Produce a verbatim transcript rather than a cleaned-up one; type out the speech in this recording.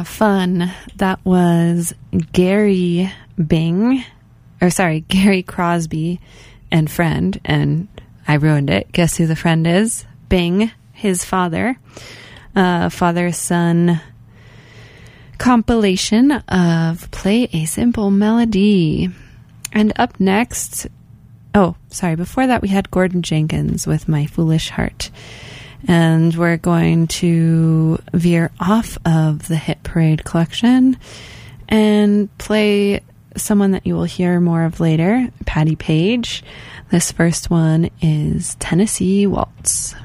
fun. That was Gary Bing, or sorry, Gary Crosby and friend, and I ruined it. Guess who the friend is? Bing, his father. Uh, father-son compilation of Play a Simple Melody. And up next, oh, sorry, before that we had Gordon Jenkins with My Foolish Heart. And we're going to veer off of the Hit Parade collection and play someone that you will hear more of later, Patti Page. This first one is Tennessee Waltz.